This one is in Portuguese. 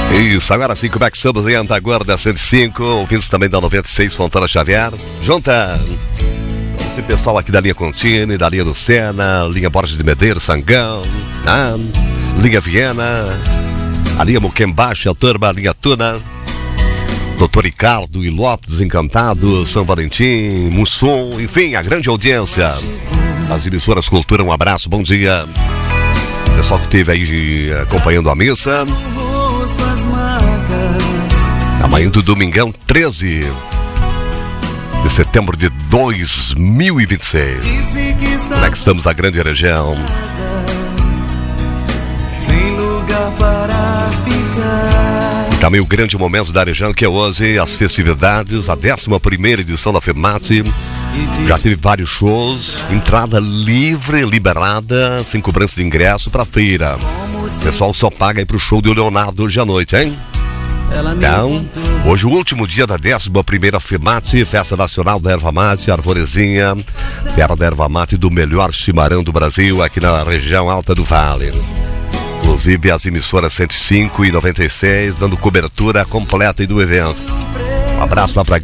Isso, agora sim, como é que estamos em Antaguarda 105, ouvintes também da 96, Fontana Xavier. Junta esse pessoal aqui da linha Contine, da linha do Sena, linha Borges de Medeiros, Sangão, linha Viena, a linha Muquembaixo, a turma, a linha Tuna, Doutor Ricardo e Lopes, Desencantado, São Valentim, Mussum, enfim, a grande audiência das emissoras Cultura, um abraço, bom dia. Pessoal que esteve aí acompanhando a missa. Amanhã do domingão, 13 de setembro de 2026. Como é que estamos a grande região? Sem lugar para ficar. Também o grande momento da região, que é hoje as festividades, a 11ª edição da FEMAT. Já teve vários shows, entrada livre, liberada, sem cobrança de ingresso para a feira. O pessoal só paga aí pro show do Leonardo hoje à noite, hein? Então, hoje o último dia da 11ª FEMAT, Festa Nacional da Erva Mate, Arvorezinha, terra da Erva Mate do melhor chimarrão do Brasil, aqui na região alta do Vale. Inclusive as emissoras 105 e 96, dando cobertura completa aí do evento. Um abraço lá pra